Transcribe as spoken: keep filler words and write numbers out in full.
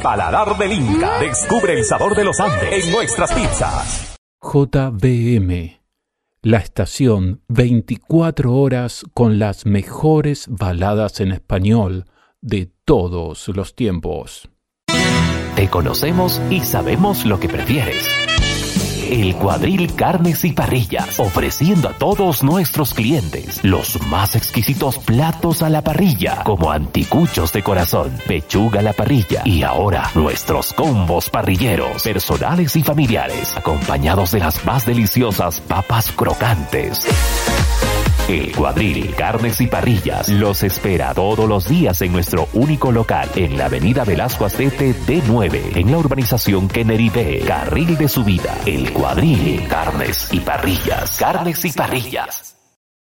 paladar del Inca. Descubre el sabor de los Andes en nuestras pizzas. J B M, la estación veinticuatro horas con las mejores baladas en español de todos los tiempos. Te conocemos y sabemos lo que prefieres. El Cuadril Carnes y Parrillas, ofreciendo a todos nuestros clientes los más exquisitos platos a la parrilla, como anticuchos de corazón, pechuga a la parrilla y ahora nuestros combos parrilleros, personales y familiares, acompañados de las más deliciosas papas crocantes. El Cuadril Carnes y Parrillas los espera todos los días en nuestro único local en la avenida Velasco Astete D nueve, en la urbanización Kennedy B, carril de subida. El Cuadril Carnes y Parrillas. Carnes y Parrillas.